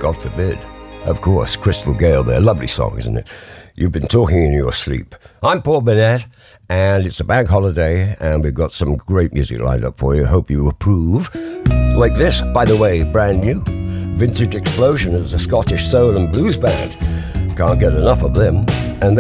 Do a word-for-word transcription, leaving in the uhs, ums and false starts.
God forbid. Of course, Crystal Gale there. Lovely song, isn't it? You've been talking in your sleep. I'm Paul Burnett, and it's a bank holiday, and we've got some great music lined up for you. Hope you approve. Like this, by the way, brand new. Vintage Explosion is a Scottish soul and blues band. Can't get enough of them.